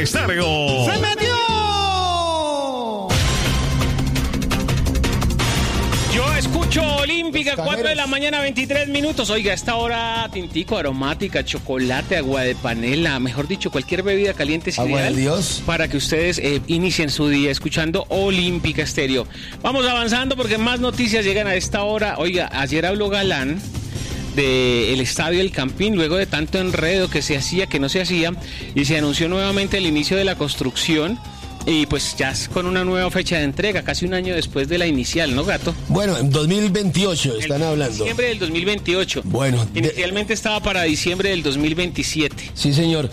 Estéreo. ¡Se metió! Yo escucho Olímpica, 4 de la mañana, 23 minutos. Oiga, a esta hora, tintico, aromática, chocolate, agua de panela, mejor dicho, cualquier bebida caliente es Agua ideal de Dios. para que ustedes inicien su día escuchando Olímpica Estéreo. Vamos avanzando porque más noticias llegan a esta hora. Oiga, ayer habló Galán del Estadio El Campín, luego de tanto enredo que se hacía, que no se hacía, y se anunció nuevamente el inicio de la construcción. Y pues ya con una nueva fecha de entrega, casi un año después de la inicial, ¿no, Gato? Bueno, en 2028 están hablando. Diciembre del 2028. Bueno. Inicialmente estaba para diciembre del 2027. Sí, señor.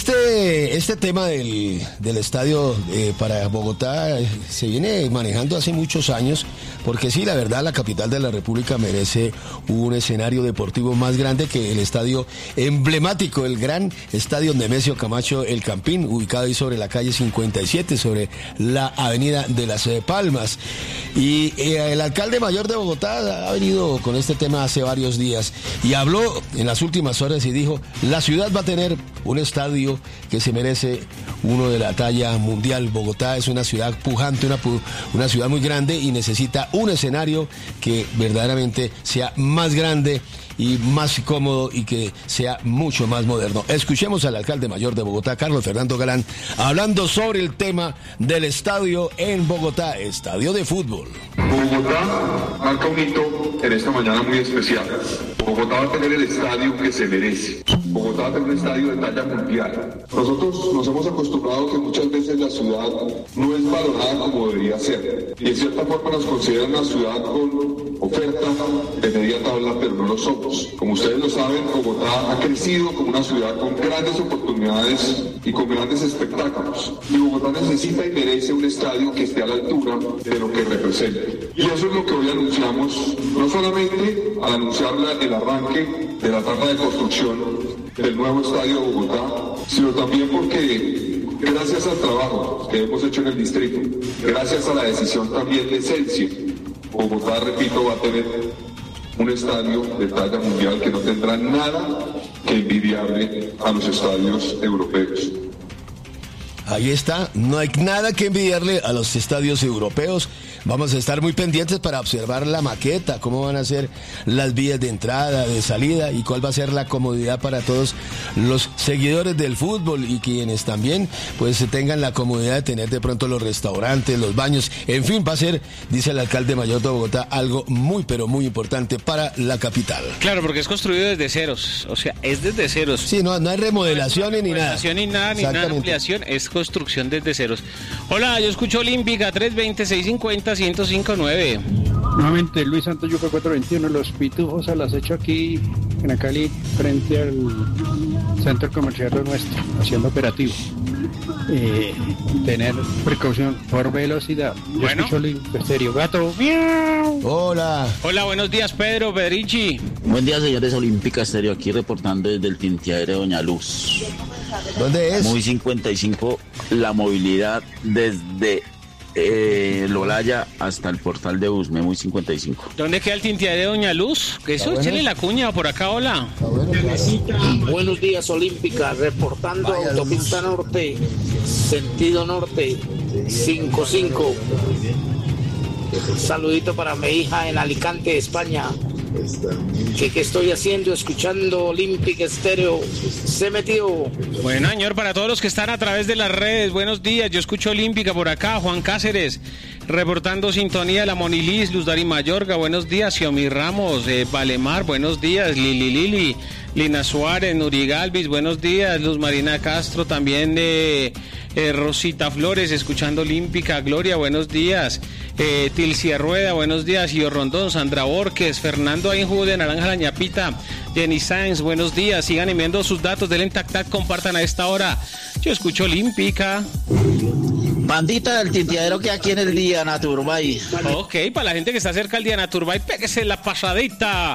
Este tema del estadio para Bogotá se viene manejando hace muchos años, porque sí, la verdad, la capital de la República merece un escenario deportivo más grande que el estadio emblemático, el gran estadio Nemesio Camacho El Campín, ubicado ahí sobre la calle 57, sobre la avenida de las Palmas. Y el alcalde mayor de Bogotá ha venido con este tema hace varios días y habló en las últimas horas y dijo: la ciudad va a tener un estadio que se merece, uno de la talla mundial. Bogotá es una ciudad pujante, una ciudad muy grande y necesita un escenario que verdaderamente sea más grande y más cómodo y que sea mucho más moderno. Escuchemos al alcalde mayor de Bogotá, Carlos Fernando Galán, hablando sobre el tema del estadio en Bogotá, estadio de fútbol. Bogotá marca un hito en esta mañana muy especial. Bogotá va a tener el estadio que se merece. Bogotá va a tener un estadio de talla mundial. Nosotros nos hemos acostumbrado que muchas veces la ciudad no es valorada como debería ser. Y en cierta forma nos consideran una ciudad con oferta de media tabla, pero no lo somos. Como ustedes lo saben, Bogotá ha crecido como una ciudad con grandes oportunidades y con grandes espectáculos. Y Bogotá necesita y merece un estadio que esté a la altura de lo que representa. Y eso es lo que hoy anunciamos, no solamente al anunciar el arranque de la etapa de construcción del nuevo estadio de Bogotá, sino también porque gracias al trabajo que hemos hecho en el distrito, gracias a la decisión también de Celsius, Bogotá, repito, va a tener un estadio de talla mundial que no tendrá nada que envidiarle a los estadios europeos. Ahí está, no hay nada que envidiarle a los estadios europeos. Vamos a estar muy pendientes para observar la maqueta, cómo van a ser las vías de entrada, de salida y cuál va a ser la comodidad para todos los seguidores del fútbol y quienes también pues tengan la comodidad de tener de pronto los restaurantes, los baños, en fin, va a ser, dice el alcalde mayor de Bogotá, algo muy pero muy importante para la capital. Claro, porque es construido desde ceros, o sea, es desde ceros. Sí, no hay remodelaciones ni nada. Ni nada, ampliación, es construcción desde ceros. Hola, yo escucho Olímpica, 320-650-1059. Nuevamente, Luis Santos Yuca 421, Los Pitujos al acecho aquí en Cali, frente al centro comercial Lo Nuestro, haciendo operativo. Tener precaución por velocidad. Yo escucho Olímpica Estéreo. Gato. ¡Miau! Hola. Hola, buenos días, Pedro, Pedrichi. Buen día, señores. Olímpica Estéreo, aquí reportando desde el tintiadero Doña Luz. ¿Dónde es? Muy 55, la movilidad desde Lolaya hasta el portal de Usme, muy 55. ¿Dónde queda el tintiadero de Doña Luz? Que eso, échale la cuña por acá, hola. Buenos días, Olímpica, reportando autopista norte, sentido norte, 55. Saludito para mi hija en Alicante, España. ¿Qué estoy haciendo? Escuchando Olímpica Estéreo. Se metió. Bueno, señor, para todos los que están a través de las redes, buenos días. Yo escucho Olímpica por acá. Juan Cáceres, reportando sintonía. La Monilis, Luz Dari Mayorga, buenos días. Xiomi Ramos, Valemar, buenos días. Lili, Lina Suárez, Nuri Galvis, buenos días. Luz Marina Castro, también de Rosita Flores, escuchando Olímpica. Gloria, buenos días. Tilcia Rueda, buenos días. Io Rondón, Sandra Borges, Fernando Ainjú de Naranja La Ñapita, Jenny Sáenz, buenos días. Sigan enviando sus datos del Tac, compartan a esta hora. Yo escucho Olímpica. Bandita del tintiadero que aquí en el Diana Turbay. Ok, para la gente que está cerca del Diana Turbay, pégese la pasadita.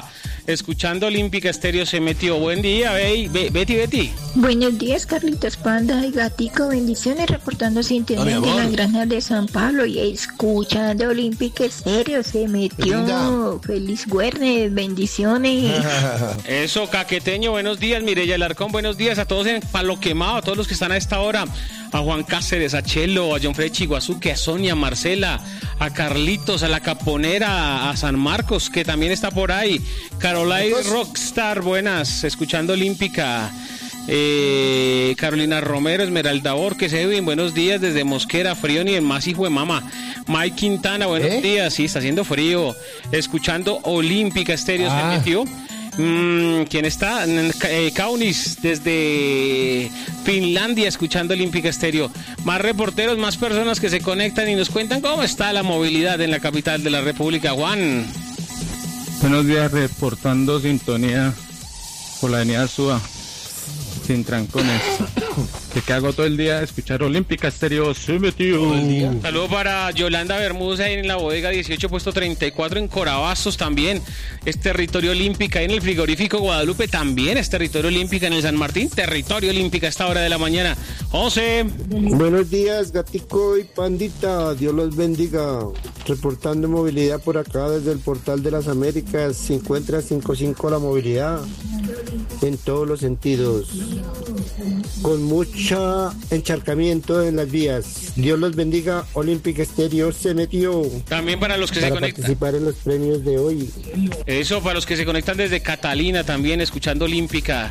escuchando Olímpica Estéreo se metió. Buen día, Betty. Buenos días, Carlitos Panda y Gatico, bendiciones, reportando sintonía de las Granjas de San Pablo y escuchando Olímpica Estéreo se metió. Feliz viernes, bendiciones. Eso, Caqueteño, buenos días. Mireya Alarcón, buenos días a todos en Palo Quemado, a todos los que están a esta hora. A Juan Cáceres, a Chelo, a John Freddy Chiguazuque, a Sonia, a Marcela, a Carlitos, a La Caponera, a San Marcos, que también está por ahí. Caroline Rockstar, buenas, escuchando Olímpica. Carolina Romero, Esmeralda Borges, Edwin, buenos días desde Mosquera, frío ni el más hijo de mamá. Mike Quintana, buenos días, sí, está haciendo frío. Escuchando Olímpica Estéreo, se metió. ¿Quién está? Kaunis, desde Finlandia, escuchando Olímpica Estéreo. Más reporteros, más personas que se conectan y nos cuentan cómo está la movilidad en la capital de la República. Juan. Buenos días, reportando sintonía por la avenida Suba, sin trancones. Que hago todo el día escuchar Olímpica Estéreo se metió. Saludos para Yolanda Bermúdez ahí en la bodega 18, puesto 34 en Corabastos también. Es territorio Olímpica. En el frigorífico Guadalupe también es territorio Olímpica. En el San Martín, territorio Olímpica a esta hora de la mañana. José. Buenos días, Gatico y Pandita. Dios los bendiga. Reportando movilidad por acá desde el Portal de las Américas. Se encuentra 55 la movilidad en todos los sentidos, con mucho encharcamiento en las vías. Dios los bendiga. Olímpica Estéreo se metió. También para los que se conectan, participar en los premios de hoy. Eso, para los que se conectan desde Catalina también, escuchando Olímpica.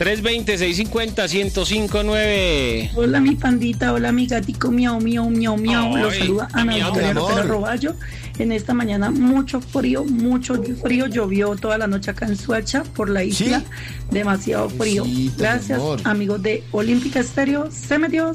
320-650-1059. Hola mi pandita, hola mi Gatico, miau. Los saluda Ana Victoria López Roballo. En esta mañana mucho frío, llovió toda la noche acá en Suacha por la isla, demasiado frío. Gracias, amigos de Olímpica Estéreo, se metió.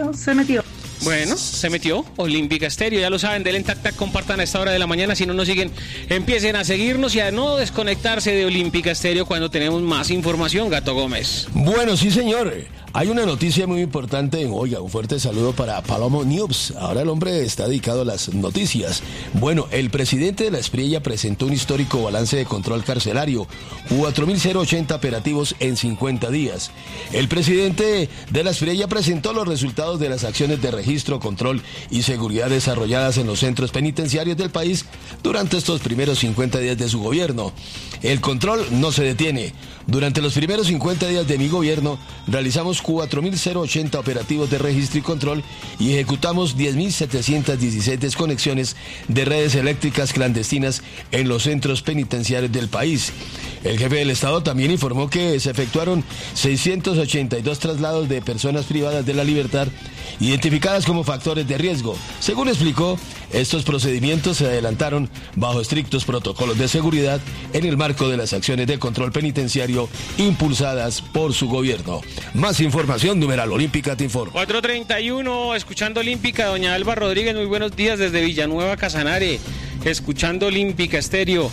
Bueno, se metió Olímpica Estéreo, ya lo saben, denle tac, compartan a esta hora de la mañana, si no nos siguen, empiecen a seguirnos y a no desconectarse de Olímpica Estéreo cuando tenemos más información, Gato Gómez. Bueno, sí señor, hay una noticia muy importante, oiga, un fuerte saludo para Palomo News, ahora el hombre está dedicado a las noticias. Bueno, el presidente de la Espriella presentó un histórico balance de control carcelario, 4.080 operativos en 50 días. El presidente de la Espriella presentó los resultados de las acciones de registro, control y seguridad desarrolladas en los centros penitenciarios del país durante estos primeros 50 días de su gobierno. El control no se detiene. Durante los primeros 50 días de mi gobierno realizamos 4.080 operativos de registro y control y ejecutamos 10.716 desconexiones de redes eléctricas clandestinas en los centros penitenciarios del país. El jefe del Estado también informó que se efectuaron 682 traslados de personas privadas de la libertad identificadas como factores de riesgo. Según explicó, estos procedimientos se adelantaron bajo estrictos protocolos de seguridad en el marco de las acciones de control penitenciario impulsadas por su gobierno. Más información, numeral Olímpica te informa. 4:31, escuchando Olímpica, doña Alba Rodríguez, muy buenos días desde Villanueva, Casanare, escuchando Olímpica Estéreo.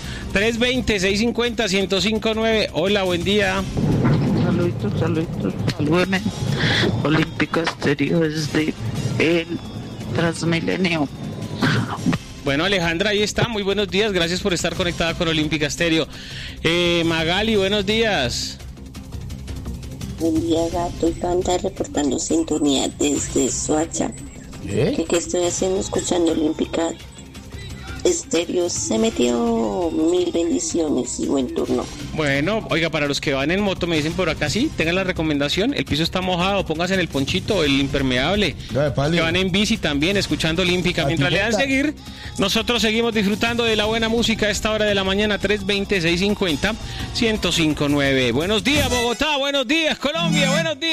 320-650-1059, hola, buen día. Saluditos, salúdeme. Olímpica Estéreo desde el Transmilenio. Bueno, Alejandra, ahí está, muy buenos días, gracias por estar conectada con Olímpica Estéreo. Magali, buenos días. Buen día, Gato y Panda, reportando sintonía desde Soacha. ¿Qué estoy haciendo? Escuchando Olímpica Estéreo se metió. Mil bendiciones y buen turno. Bueno, oiga, para los que van en moto, me dicen por acá, sí, tengan la recomendación, el piso está mojado, pónganse en el ponchito, el impermeable. Que van en bici también, escuchando Olímpica. Mientras le dan seguir, nosotros seguimos disfrutando de la buena música a esta hora de la mañana. 320-650-1059. Buenos días, Bogotá, buenos días, Colombia, buenos días.